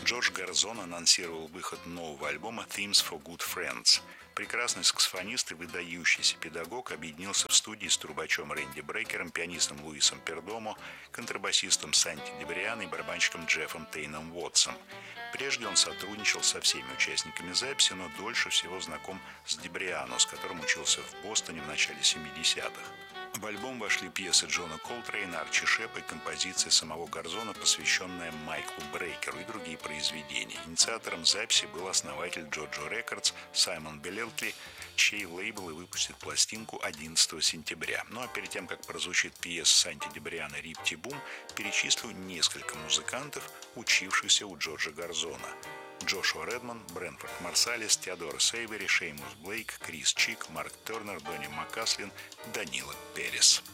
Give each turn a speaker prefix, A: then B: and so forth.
A: Джордж Гарзон анонсировал выход нового альбома «Themes for Good Friends». Прекрасный саксофонист и выдающийся педагог объединился в студии с трубачом Рэнди Брейкером, пианистом Луисом Пердомо, контрабасистом Санти Дебриано и барабанщиком Джеффом Тейном Уотсом. Прежде он сотрудничал со всеми участниками записи, но дольше всего знаком с Дебриано, с которым учился в Бостоне в начале 70-х. В альбом вошли пьесы Джона Колтрейна, Арчи Шепа и композиция самого Гарзона, посвященная Майклу Брейкеру, и другие произведения. Инициатором записи был основатель Джоджо Рекордс Саймон Беллтли, чей лейбл и выпустит пластинку 11 сентября. Ну а перед тем, как прозвучит пьеса Санти Дебриано «Рипти Бум», перечислю несколько музыкантов, учившихся у Джорджа Гарзона. Джошуа Редман, Брэнфорд Марсалис, Теодора Сейвери, Шеймус Блейк, Крис Чик, Марк Тернер, Донни Макаслин, Данила Перес.